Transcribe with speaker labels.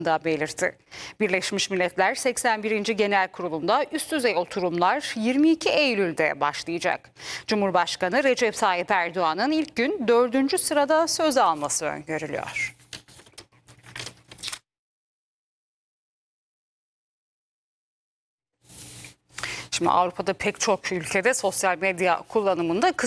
Speaker 1: da belirtti. Birleşmiş Milletler 81. Genel Kurulu'nda üst düzey oturumlar 22 Eylül'de başlayacak. Cumhurbaşkanı Recep Tayyip Erdoğan'ın ilk gün 4. sırada söz alması öngörülüyor. Şimdi Avrupa'da pek çok ülkede sosyal medya kullanımında